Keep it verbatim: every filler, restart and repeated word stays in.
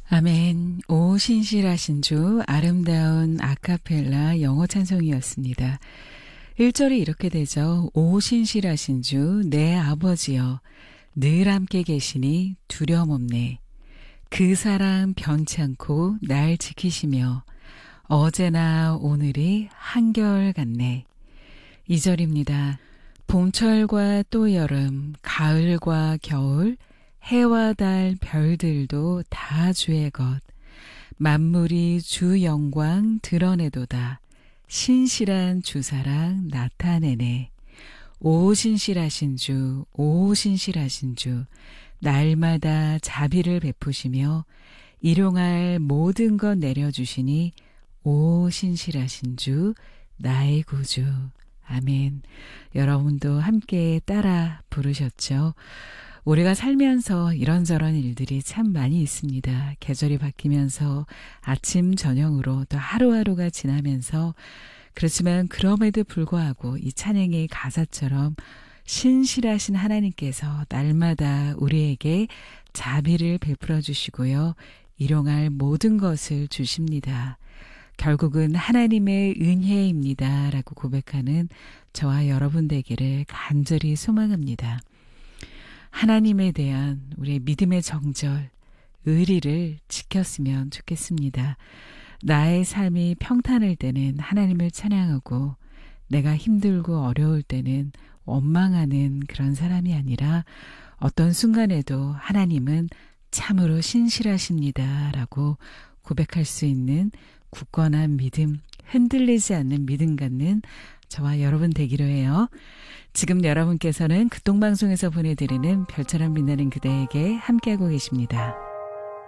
아멘. 오 신실하신 주, 아름다운 아카펠라 영어 찬송이었습니다. 일 절이 이렇게 되죠. 오 신실하신 주, 내 아버지여, 늘 함께 계시니 두려움 없네. 그 사랑 변찮고 날 지키시며 어제나 오늘이 한결같네. 이 절입니다. 봄철과 또 여름, 가을과 겨울, 해와 달 별들도 다 주의 것. 만물이 주 영광 드러내도다. 신실한 주 사랑 나타내네. 오 신실하신 주, 오 신실하신 주, 날마다 자비를 베푸시며 일용할 모든 것 내려주시니 오 신실하신 주, 나의 구주. 아멘. 여러분도 함께 따라 부르셨죠? 우리가 살면서 이런저런 일들이 참 많이 있습니다. 계절이 바뀌면서 아침 저녁으로 또 하루하루가 지나면서 그렇지만 그럼에도 불구하고 이 찬양의 가사처럼 신실하신 하나님께서 날마다 우리에게 자비를 베풀어 주시고요. 일용할 모든 것을 주십니다. 결국은 하나님의 은혜입니다. 라고 고백하는 저와 여러분 되기를 간절히 소망합니다. 하나님에 대한 우리의 믿음의 정절, 의리를 지켰으면 좋겠습니다. 나의 삶이 평탄할 때는 하나님을 찬양하고 내가 힘들고 어려울 때는 원망하는 그런 사람이 아니라 어떤 순간에도 하나님은 참으로 신실하십니다. 라고 고백할 수 있는 굳건한 믿음, 흔들리지 않는 믿음 갖는 저와 여러분 되기로 해요. 지금 여러분께서는 극동방송에서 보내드리는 별처럼 빛나는 그대에게 함께하고 계십니다.